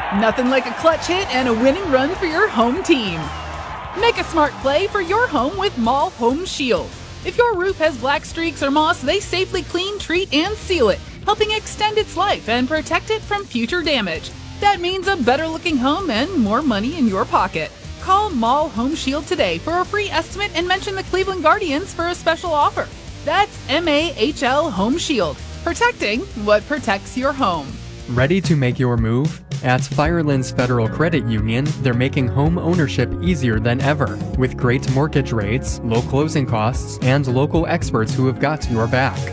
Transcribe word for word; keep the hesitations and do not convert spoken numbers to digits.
Nothing like a clutch hit and a winning run for your home team. Make a smart play for your home with Mall Home Shield. If your roof has black streaks or moss, they safely clean, treat, and seal it, helping extend its life and protect it from future damage. That means a better-looking home and more money in your pocket. Call Mall Home Shield today for a free estimate and mention the Cleveland Guardians for a special offer. That's M A H L Home Shield, protecting what protects your home. Ready to make your move? At Firelands Federal Credit Union, they're making home ownership easier than ever, with great mortgage rates, low closing costs, and local experts who have got your back.